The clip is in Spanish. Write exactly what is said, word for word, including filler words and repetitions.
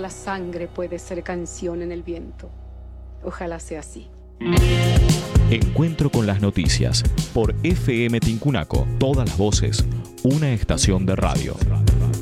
la sangre puede ser canción en el viento. Ojalá sea así. Encuentro con las noticias por F M Tincunaco. Todas las voces, una estación de radio.